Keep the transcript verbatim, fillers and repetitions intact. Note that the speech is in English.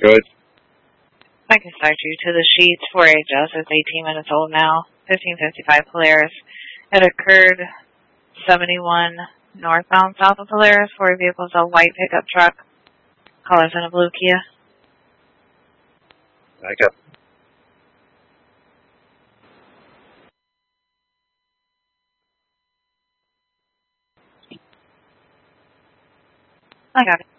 Good. I can start you to the sheets. four H S. It's eighteen minutes old now. fifteen fifty-five Polaris. It occurred seventy-one northbound south of Polaris. Four vehicles, a white pickup truck. Colors in a blue Kia. I got. I got it.